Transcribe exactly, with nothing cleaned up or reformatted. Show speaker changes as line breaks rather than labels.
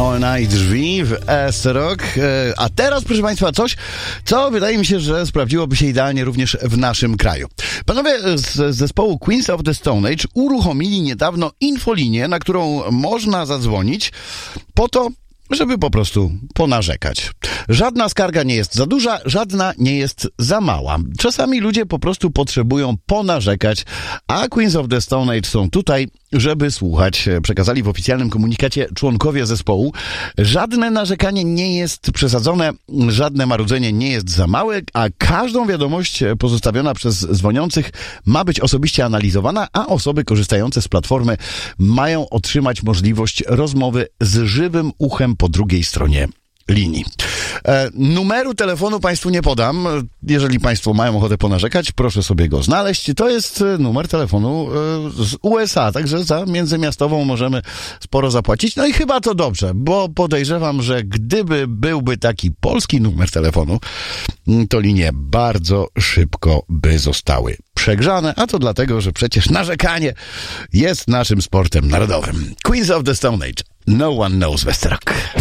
All Night drzwi w S Rock. A teraz, proszę Państwa, coś, co wydaje mi się, że sprawdziłoby się idealnie również w naszym kraju. Panowie z zespołu Queens of the Stone Age uruchomili niedawno infolinię, na którą można zadzwonić po to, żeby po prostu ponarzekać. Żadna skarga nie jest za duża, żadna nie jest za mała. Czasami ludzie po prostu potrzebują ponarzekać, a Queens of the Stone Age są tutaj, żeby słuchać. Przekazali w oficjalnym komunikacie członkowie zespołu. Żadne narzekanie nie jest przesadzone, żadne marudzenie nie jest za małe, a każdą wiadomość pozostawiona przez dzwoniących ma być osobiście analizowana, a osoby korzystające z platformy mają otrzymać możliwość rozmowy z żywym uchem po drugiej stronie linii. E, numeru telefonu Państwu nie podam. Jeżeli Państwo mają ochotę ponarzekać, proszę sobie go znaleźć. To jest numer telefonu e, z U S A, także za międzymiastową możemy sporo zapłacić. No i chyba to dobrze, bo podejrzewam, że gdyby byłby taki polski numer telefonu, to linie bardzo szybko by zostały przegrzane, a to dlatego, że przecież narzekanie jest naszym sportem narodowym. Queens of the Stone Age. No one knows West Rock.